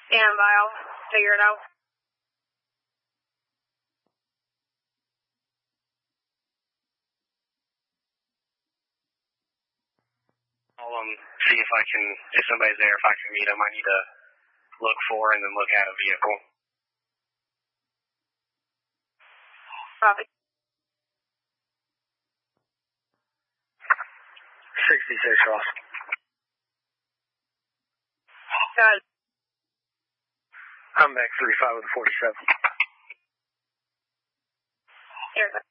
Stand by, I'll figure it out. I'll see if I can, if somebody's there, if I can meet them. I need to look for and then look at a vehicle. Copy. 66 Ross. Got it. I'm back 35 with 47. Here,